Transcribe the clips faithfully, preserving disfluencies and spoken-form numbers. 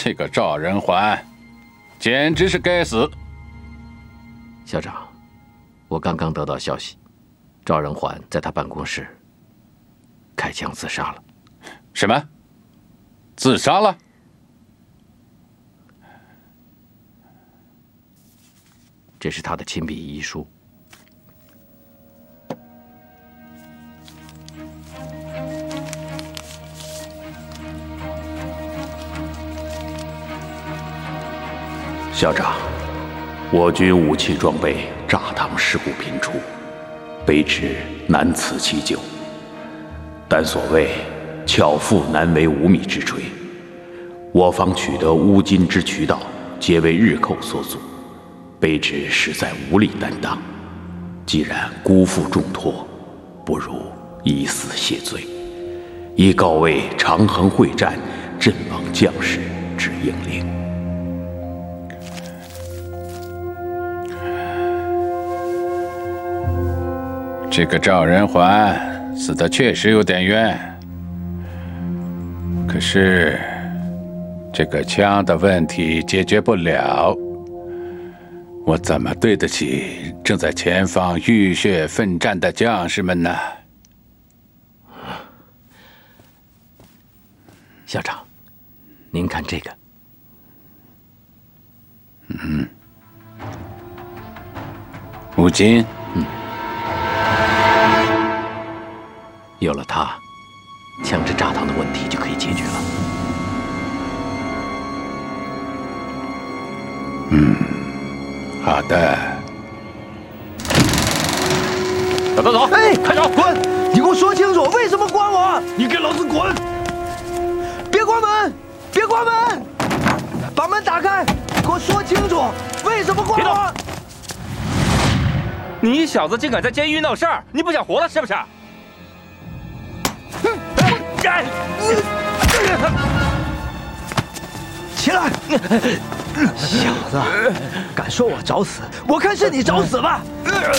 这个赵仁环，简直是该死！ 校长，我刚刚得到消息，赵仁环在他办公室开枪自杀了。 什么？自杀了？ 这是他的亲笔遗书。 校长，我军武器装备炸膛事故频出，卑职难辞其咎。但所谓巧妇难为无米之炊，我方取得乌金之渠道皆为日寇所阻，卑职实在无力担当。既然辜负重托，不如以死谢罪，以告慰长衡会战阵亡将士之英灵。 这个赵仁环死的确实有点冤，可是这个枪的问题解决不了，我怎么对得起正在前方浴血奋战的将士们呢？ 校长，您看这个。 嗯，五金。 嗯。有了它，枪支炸膛的问题就可以解决了。 嗯，好的。 走走走， 哎， 开手， 滚！你给我说清楚，为什么关我？ 你给老子滚！ 别关门！别关门！把门打开！给我说清楚，为什么关我？ 你小子竟敢在监狱闹事儿，你不想活了是不是？ 起来！小子，敢说我找死，我看是你找死吧！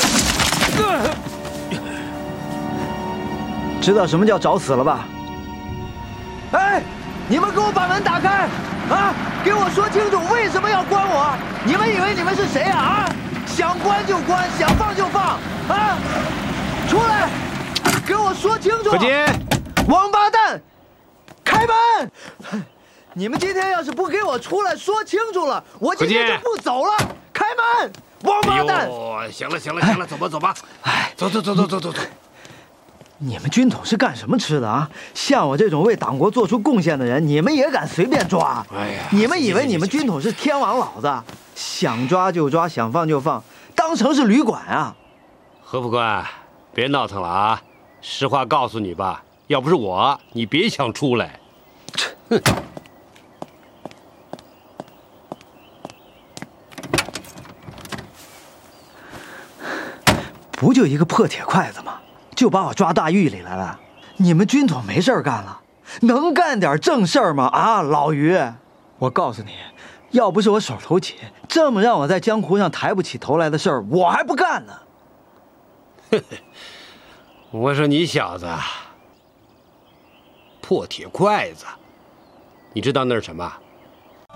知道什么叫找死了吧？哎，你们给我把门打开！啊，给我说清楚为什么要关我？你们以为你们是谁啊？啊，想关就关，想放就放！啊，出来！给我说清楚！ 何金， 王八蛋，开门！你们今天要是不给我出来说清楚了，我今天就不走了。开门，王八蛋！ 哎呦，行了行了行了，走吧走吧，哎，走走走走走走走。 你们军统是干什么吃的啊？像我这种为党国做出贡献的人，你们也敢随便抓？哎呀，你们以为你们军统是天王老子，想抓就抓，想放就放，当成是旅馆啊？ 何副官，别闹腾了啊！实话告诉你吧，要不是我，你别想出来。哼！ 不就一个破铁筷子吗？就把我抓大狱里来了？你们军统没事干了，能干点正事儿吗？啊，老于，我告诉你，要不是我手头紧，这么让我在江湖上抬不起头来的事儿，我还不干呢。 我说你小子，破铁筷子，你知道那是什么？